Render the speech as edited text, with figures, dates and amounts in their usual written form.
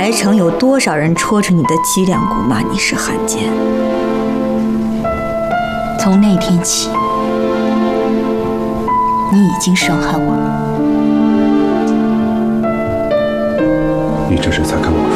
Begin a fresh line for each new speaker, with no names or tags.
白城有多少人戳着你的脊梁骨骂你是汉奸？从那天起，你已经伤害我了。
你这是在跟我